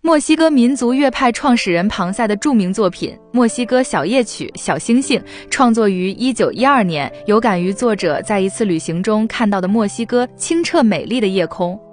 墨西哥民族乐派创始人庞塞的著名作品《墨西哥小夜曲·小星星》创作于1912年，有感于作者在一次旅行中看到的墨西哥清澈美丽的夜空。